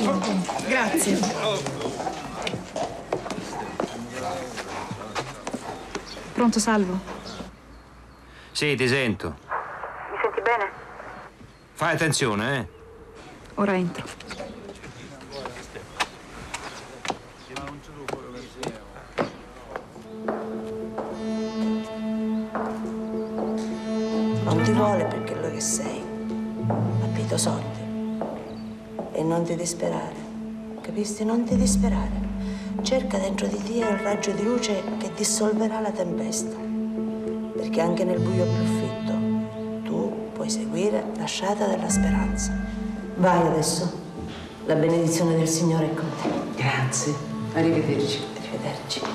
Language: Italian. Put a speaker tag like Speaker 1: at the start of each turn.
Speaker 1: Grazie. Pronto, Salvo?
Speaker 2: Sì, ti sento.
Speaker 3: Mi senti bene?
Speaker 2: Fai attenzione, eh?
Speaker 1: Ora entro.
Speaker 4: Non ti vuole perché è lo che sei. Capito, soldi. E non ti disperare. Capisti? Non ti disperare. Cerca dentro di te il raggio di luce che dissolverà la tempesta. Perché anche nel buio più fitto tu puoi seguire la strada della speranza. Vai adesso. La benedizione del Signore è con te.
Speaker 5: Grazie. Arrivederci.
Speaker 4: Arrivederci.